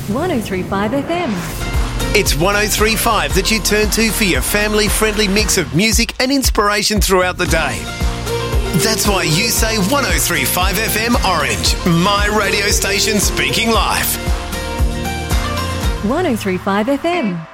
103.5 FM. It's 103.5 that you turn to for your family-friendly mix of music and inspiration throughout the day. That's why you say 103.5 FM Orange, my radio station speaking live. 103.5 FM.